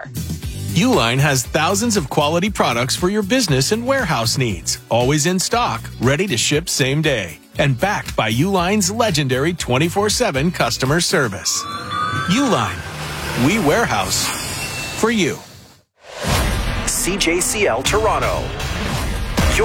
store. Uline has thousands of quality products for your business and warehouse needs. Always in stock, ready to ship same day. And backed by Uline's legendary 24/7 customer service. Uline. We warehouse for you. CJCL Toronto.